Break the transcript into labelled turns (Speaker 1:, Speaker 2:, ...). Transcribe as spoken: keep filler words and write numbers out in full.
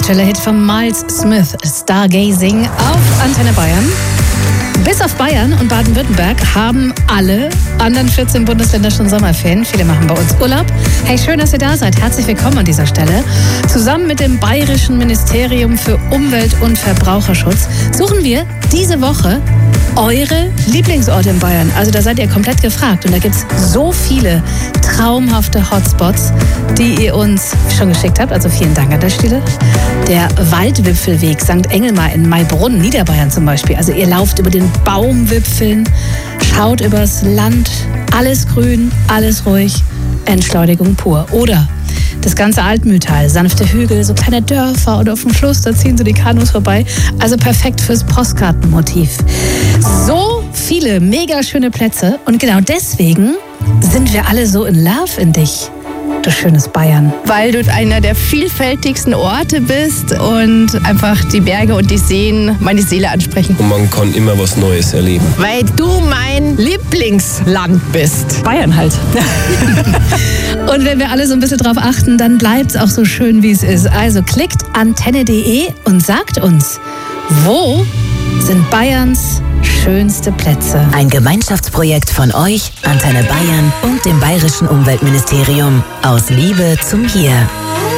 Speaker 1: aktueller Hit von Miles Smith, Stargazing auf Antenne Bayern. Bis auf Bayern und Baden-Württemberg haben alle anderen vierzehn Bundesländer schon Sommerferien. Viele machen bei uns Urlaub. Hey, schön, dass ihr da seid. Herzlich willkommen an dieser Stelle. Zusammen mit dem Bayerischen Ministerium für Umwelt und Verbraucherschutz suchen wir diese Woche eure Lieblingsorte in Bayern. Also da seid ihr komplett gefragt. Und da gibt es so viele traumhafte Hotspots, die ihr uns schon geschickt habt. Also vielen Dank an der Stelle. Der Waldwipfelweg Sankt Engelmar in Maibronn, Niederbayern zum Beispiel. Also ihr lauft über den Baumwipfeln, schaut übers Land, alles grün, alles ruhig, Entschleunigung pur. Oder das ganze Altmühltal, sanfte Hügel, so kleine Dörfer oder auf dem Fluss, da ziehen so die Kanus vorbei. Also perfekt fürs Postkartenmotiv. So viele mega schöne Plätze und genau deswegen sind wir alle so in Love in dich. Du schönes Bayern.
Speaker 2: Weil du einer der vielfältigsten Orte bist und einfach die Berge und die Seen meine Seele ansprechen.
Speaker 3: Und man kann immer was Neues erleben.
Speaker 2: Weil du mein Lieblingsland bist.
Speaker 1: Bayern halt. Und wenn wir alle so ein bisschen drauf achten, dann bleibt es auch so schön, wie es ist. Also klickt antenne punkt de und sagt uns, wo sind Bayerns schönste Plätze?
Speaker 4: Ein Gemeinschaftsprojekt von euch, Antenne Bayern und dem Bayerischen Umweltministerium. Aus Liebe zum Hier.